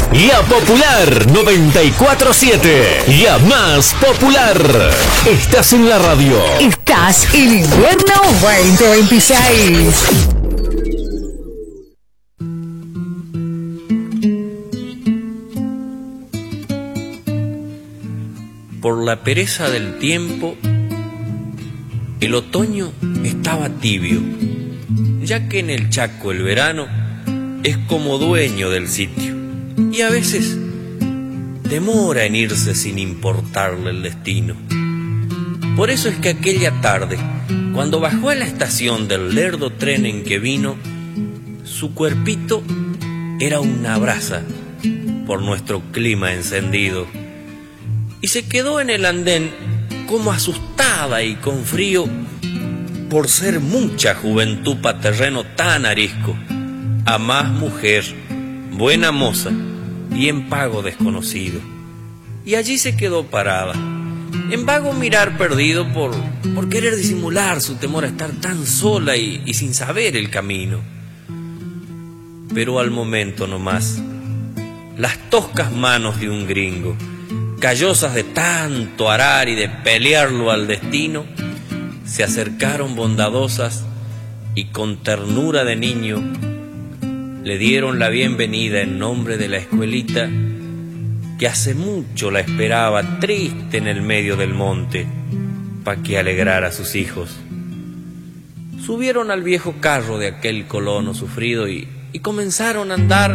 La Popular 94.7, la más popular. Estás en la radio. Estás en Invierno 2026. Por la pereza del tiempo, el otoño estaba tibio, ya que en el Chaco el verano es como dueño del sitio y a veces demora en irse sin importarle el destino. Por eso es que aquella tarde, cuando bajó a la estación del lerdo tren en que vino, su cuerpito era una brasa por nuestro clima encendido. Y se quedó en el andén como asustada y con frío por ser mucha juventud pa' terreno tan arisco, a más mujer, buena moza y en pago desconocido. Y allí se quedó parada, en vago mirar perdido por querer disimular su temor a estar tan sola y sin saber el camino. Pero al momento nomás, las toscas manos de un gringo, callosas de tanto arar y de pelearlo al destino, se acercaron bondadosas y con ternura de niño le dieron la bienvenida en nombre de la escuelita que hace mucho la esperaba triste en el medio del monte pa' que alegrara a sus hijos. Subieron al viejo carro de aquel colono sufrido y comenzaron a andar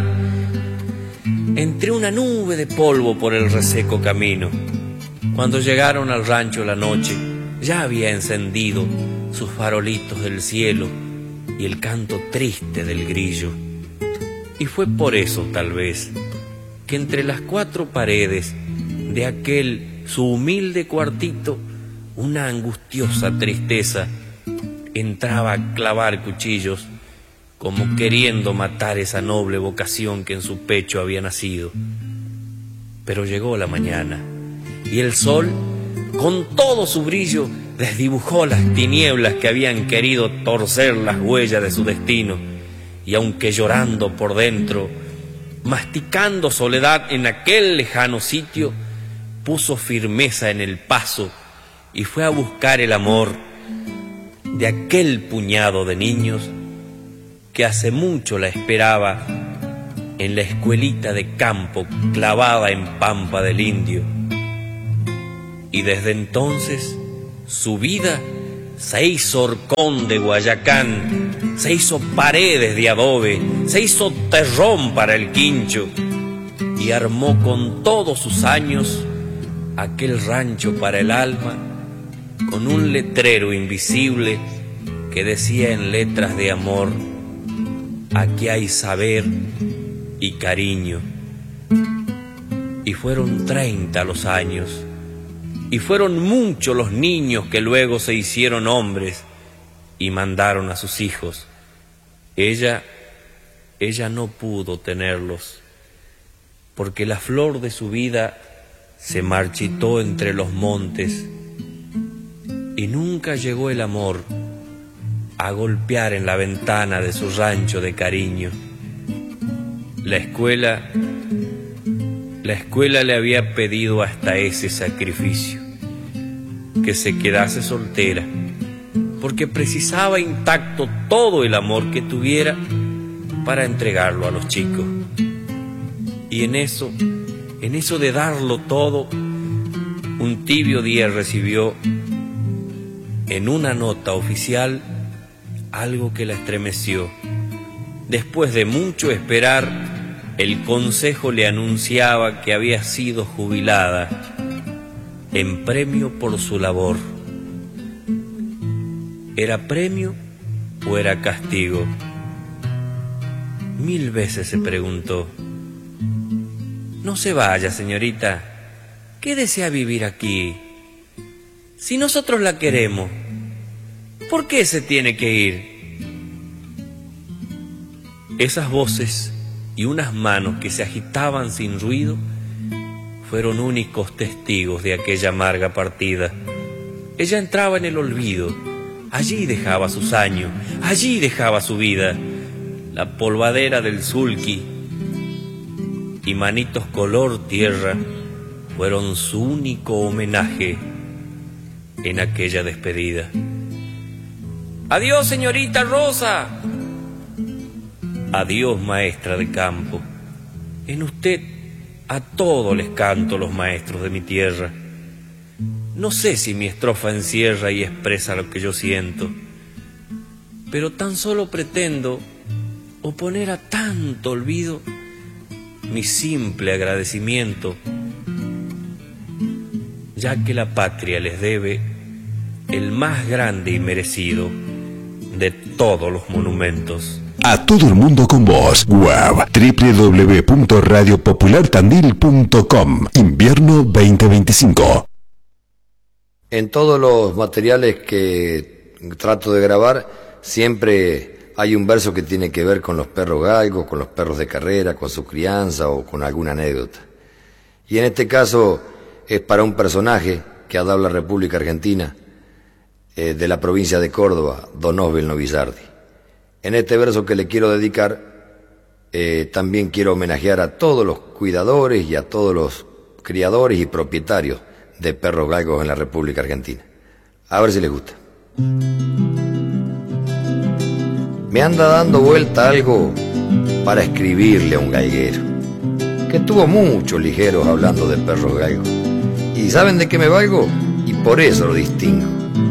entre una nube de polvo por el reseco camino. Cuando llegaron al rancho la noche, ya había encendido sus farolitos del cielo y el canto triste del grillo. Y fue por eso, tal vez, que entre las cuatro paredes de aquel su humilde cuartito, una angustiosa tristeza entraba a clavar cuchillos, como queriendo matar esa noble vocación que en su pecho había nacido. Pero llegó la mañana, y el sol, con todo su brillo, desdibujó las tinieblas que habían querido torcer las huellas de su destino, y aunque llorando por dentro, masticando soledad en aquel lejano sitio, puso firmeza en el paso y fue a buscar el amor de aquel puñado de niños que hace mucho la esperaba en la escuelita de campo clavada en Pampa del Indio. Y desde entonces su vida se hizo horcón de Guayacán, se hizo paredes de adobe, se hizo terrón para el quincho y armó con todos sus años aquel rancho para el alma con un letrero invisible que decía en letras de amor: aquí hay saber y cariño. Y fueron 30 los años, y fueron muchos los niños que luego se hicieron hombres y mandaron a sus hijos. Ella no pudo tenerlos, porque la flor de su vida se marchitó entre los montes y nunca llegó el amor a golpear en la ventana de su rancho de cariño. La escuela le había pedido hasta ese sacrificio, que se quedase soltera, porque precisaba intacto todo el amor que tuviera para entregarlo a los chicos. Y en eso de darlo todo, un tibio día recibió en una nota oficial algo que la estremeció. Después de mucho esperar, el consejo le anunciaba que había sido jubilada en premio por su labor. ¿Era premio o era castigo? 1000 veces se preguntó. No se vaya, señorita, quédese a vivir aquí. Si nosotros la queremos, ¿por qué se tiene que ir? Esas voces y unas manos que se agitaban sin ruido fueron únicos testigos de aquella amarga partida. Ella entraba en el olvido, allí dejaba sus años, allí dejaba su vida, la polvadera del sulky y manitos color tierra fueron su único homenaje en aquella despedida. Adiós, señorita Rosa. Adiós, maestra de campo. En usted a todos les canto los maestros de mi tierra. No sé si mi estrofa encierra y expresa lo que yo siento, pero tan solo pretendo oponer a tanto olvido mi simple agradecimiento, ya que la patria les debe el más grande y merecido de todos los monumentos. A todo el mundo con vos. Web www.radiopopulartandil.com. Invierno 2025. En todos los materiales que trato de grabar siempre hay un verso que tiene que ver con los perros galgos, con los perros de carrera, con su crianza o con alguna anécdota. Y en este caso es para un personaje que ha dado la República Argentina, de la provincia de Córdoba, don Osbel Novizardi. En este verso que le quiero dedicar, también quiero homenajear a todos los cuidadores y a todos los criadores y propietarios de perros galgos en la República Argentina. A ver si les gusta. Me anda dando vuelta algo para escribirle a un galguero, que tuvo muchos ligeros hablando de perros galgos. ¿Y saben de qué me valgo? Y por eso lo distingo.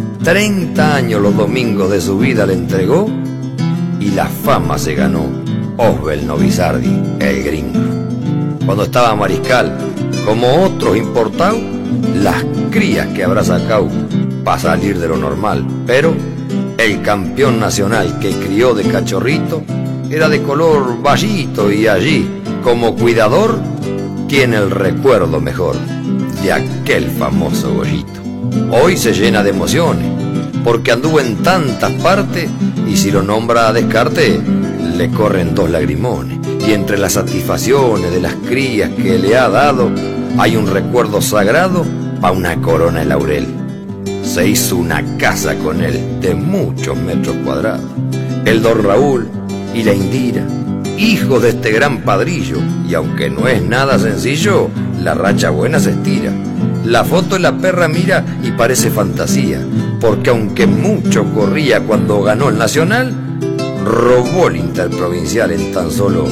30 años los domingos de su vida le entregó y la fama se ganó Osbel Novizardi, el gringo. Cuando estaba mariscal, como otros importados, las crías que habrá sacado para salir de lo normal, pero el campeón nacional que crió de cachorrito era de color vallito y allí, como cuidador, tiene el recuerdo mejor de aquel famoso gollito. Hoy se llena de emociones, porque anduvo en tantas partes y si lo nombra a descarte, le corren 2 lagrimones. Y entre las satisfacciones de las crías que le ha dado, hay un recuerdo sagrado pa' una corona de laurel. Se hizo una casa con él de muchos metros cuadrados. El don Raúl y la Indira, hijos de este gran padrillo, y aunque no es nada sencillo, la racha buena se estira. La foto de la perra mira y parece fantasía, porque aunque mucho corría cuando ganó el Nacional, robó el Interprovincial en tan solo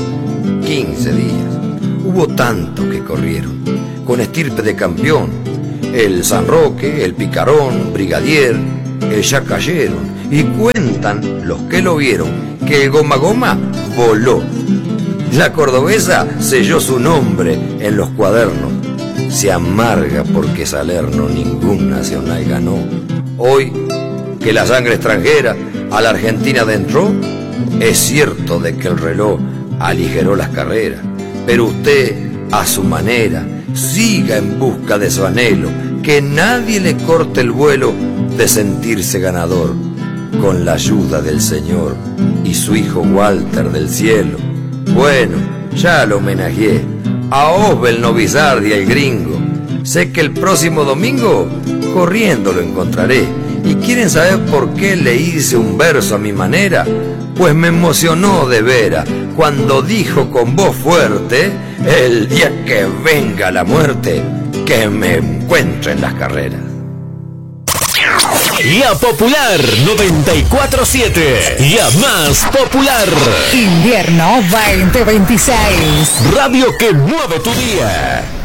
15 días. Hubo tantos que corrieron, con estirpe de campeón, el San Roque, el Picarón, Brigadier, el Ya Cayeron, y cuentan los que lo vieron que el Goma Goma voló. La cordobesa selló su nombre en los cuadernos. Se amarga porque Salerno ningún nacional ganó. Hoy que la sangre extranjera a la Argentina adentró, es cierto de que el reloj aligeró las carreras, pero usted a su manera siga en busca de su anhelo, que nadie le corte el vuelo de sentirse ganador, con la ayuda del Señor y su hijo Walter del cielo. Bueno, ya lo homenajeé a Osbel Novizardi, el gringo. Sé que el próximo domingo corriendo lo encontraré. ¿Y quieren saber por qué le hice un verso a mi manera? Pues me emocionó de veras cuando dijo con voz fuerte: el día que venga la muerte, que me encuentre en las carreras. La Popular 94.7, la más popular. Invierno 2026. Radio que mueve tu día.